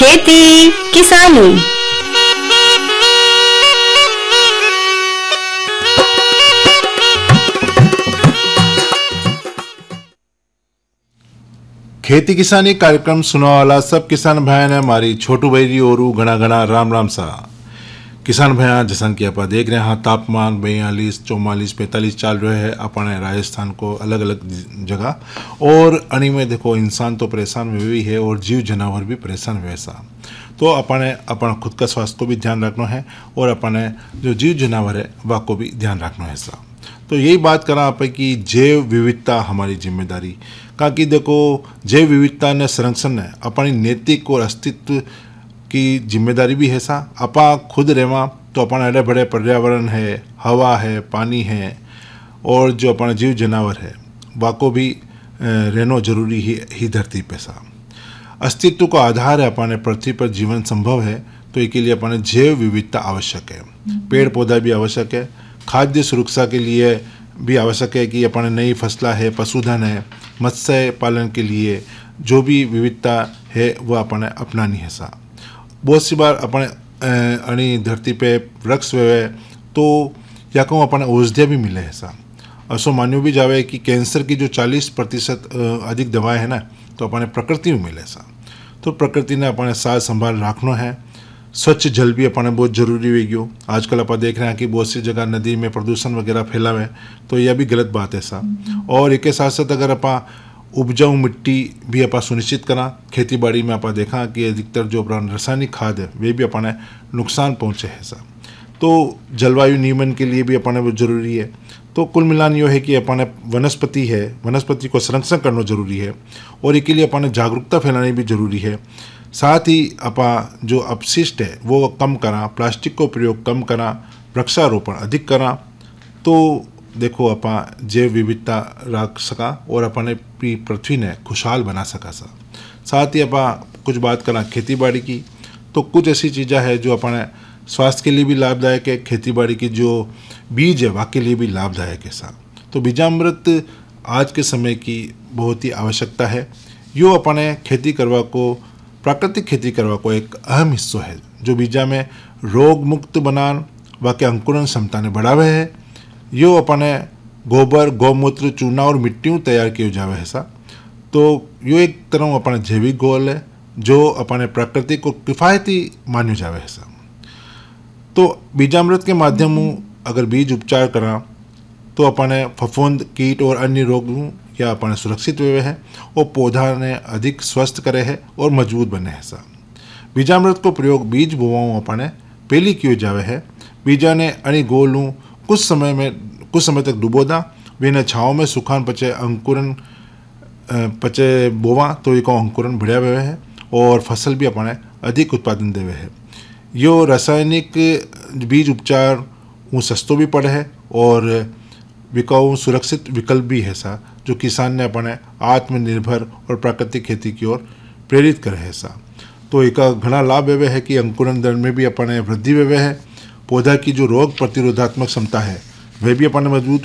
खेती किसानी। खेती किसानी कार्यक्रम सुनने वाला सब किसान भाई ने हमारी छोटू भाई और घना घना राम राम सा। किसान भैया जैसा कि आप देख रहे हैं तापमान 42, 44, 45 चल रहे हैं अपने राजस्थान को अलग अलग जगह। और अणी में देखो इंसान तो परेशान हुए भी है और जीव जानवर भी परेशान हुए सा। तो अपना खुद का स्वास्थ्य को भी ध्यान रखना है और अपने जो जीव जानवर है वह को भी ध्यान रखना है सा। तो यही बात करा आप कि जैव विविधता हमारी जिम्मेदारी का कि देखो जैव विविधता ने संरक्षण है अपनी नैतिक और अस्तित्व की जिम्मेदारी भी है सा। अपा खुद रेवा तो अपन अड़े बड़े पर्यावरण है, हवा है, पानी है और जो अपना जीव जानवर है वाको भी रहना जरूरी ही धरती पे सा। अस्तित्व का आधार है अपने पृथ्वी पर जीवन संभव है तो इसके लिए अपने जैव विविधता आवश्यक है। पेड़ पौधा भी आवश्यक है, खाद्य सुरक्षा के लिए भी आवश्यक है कि अपने नई फसला है, पशुधन है, मत्स्य पालन के लिए जो भी विविधता है वह अपने अपनानी है सा। बहुत सी बार अपने अणी धरती पे वृक्ष हुए तो या कहूँ अपने औषधियाँ भी मिले है सा। ऐसा मान्यो भी जावे कि कैंसर की जो 40% अधिक दवाएं है ना तो अपने प्रकृति में मिले सा। तो प्रकृति ने अपने साथ संभाल रखना है। स्वच्छ जल भी अपने बहुत जरूरी हो गयो। आजकल आप देख रहे हैं कि बहुत सी जगह नदी में प्रदूषण वगैरह फैला हुआ है तो यह भी गलत बात है सा। और एक साथ साथ अगर अपा उपजाऊ मिट्टी भी अपा सुनिश्चित करा, खेती बाड़ी में अपा देखा कि अधिकतर जो अपना रासायनिक खाद है वे भी अपने नुकसान पहुँचे है सा। तो जलवायु नियमन के लिए भी अपने वो जरूरी है। तो कुल मिलान यो है कि अपने वनस्पति को संरक्षण करना जरूरी है और इसके लिए अपने जागरूकता फैलानी भी जरूरी है। साथ ही अपा जो अपशिष्ट है वो कम करा, प्लास्टिक को प्रयोग कम करा, वृक्षारोपण अधिक करा तो देखो अपा जैव विविधता रख सका और अपने पृथ्वी ने खुशहाल बना सका सा। साथ ही अपा कुछ बात करा खेती बाड़ी की तो कुछ ऐसी चीज़ें हैं जो अपने स्वास्थ्य के लिए भी लाभदायक है। खेती बाड़ी की जो बीज है वाके लिए भी लाभदायक है सा। तो बीजामृत आज के समय की बहुत ही आवश्यकता है। यो अपने खेती करवा को प्राकृतिक खेती करवा को एक अहम हिस्सा है जो बीजा में रोग मुक्त बनान वाके अंकुरण क्षमता ने बढ़ावे है। यो अपने गोबर, गौमूत्र, चूना और मिट्टियों तैयार किए जावे है सा। तो यो एक तरह अपने जैविक गोल है जो अपने प्रकृति को किफ़ायती मान्यो जावे है सा। तो बीजामृत के माध्यम अगर बीज उपचार करा तो अपने फफूंद, कीट और अन्य रोगों या अपने सुरक्षित हुए हैं और पौधा ने अधिक स्वस्थ करे है और मजबूत बने है सा। बीजामृत को प्रयोग बीज बोवाओं अपने पहली किए जावे है। बीजा ने अणी गोलूँ कुछ समय तक डुबो दा, वे छाँव में सुखान पचे अंकुरन पचे बोवा तो ये अंकुरन बढ़िया हुए है और फसल भी अपने अधिक उत्पादन देवे है। यो रासायनिक बीज उपचार वो सस्तो भी पड़े है और विकाऊ सुरक्षित विकल्प भी है सा जो किसान ने अपने आत्मनिर्भर और प्राकृतिक खेती की ओर प्रेरित करे है सा। तो एक घना लाभ वे है कि अंकुरण दर में भी अपने वृद्धि वे है। पौधा की जो रोग प्रतिरोधात्मक क्षमता है वह भी अपने मजबूत